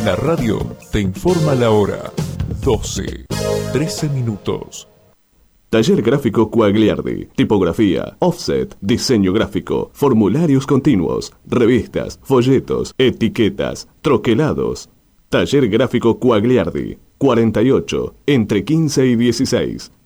La radio te informa la hora. 12:13. Taller Gráfico Quagliardi. Tipografía, offset, diseño gráfico, formularios continuos, revistas, folletos, etiquetas, troquelados. Taller Gráfico Quagliardi. 48, entre 15 y 16.